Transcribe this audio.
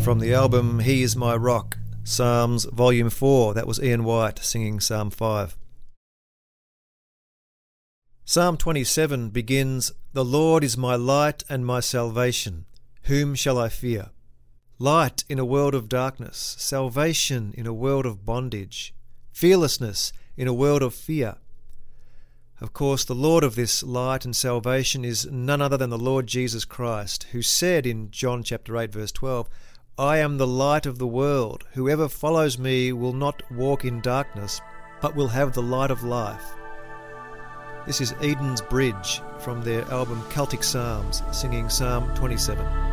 From the album He Is My Rock, Psalms Volume 4, that was Ian White singing Psalm 5. Psalm 27 begins, "The Lord is my light and my salvation. Whom shall I fear?" Light in a world of darkness, salvation in a world of bondage, fearlessness in a world of fear. Of course, the Lord of this light and salvation is none other than the Lord Jesus Christ, who said in John chapter 8, verse 12, "I am the light of the world. Whoever follows me will not walk in darkness, but will have the light of life." This is Eden's Bridge from their album Celtic Psalms, singing Psalm 27.